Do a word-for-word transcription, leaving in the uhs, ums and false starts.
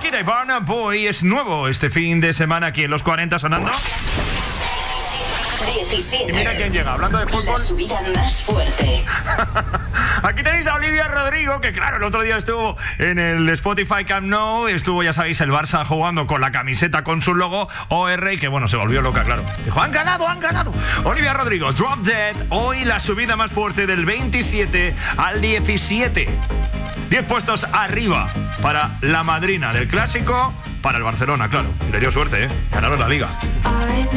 Shakira y Burna Boy es nuevo este fin de semana aquí en los cuarenta sonando. diecisiete. Y mira quién llega, hablando de fútbol. La subida más fuerte. Aquí tenéis a Olivia Rodrigo, que claro, el otro día estuvo en el Spotify Camp Nou, estuvo, ya sabéis, el Barça jugando con la camiseta con su logo O R, y que bueno, se volvió loca, claro. Dijo, han ganado, han ganado. Olivia Rodrigo, Drop Dead, hoy la subida más fuerte del veintisiete al diecisiete. diez puestos arriba para la madrina del clásico, para el Barcelona, claro. Y le dio suerte, ¿eh? Ganaron la Liga. I